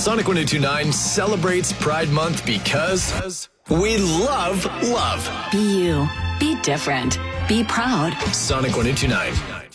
Sonic 1029 celebrates Pride Month because we love love. Be you. Be different. Be proud. Sonic 1029.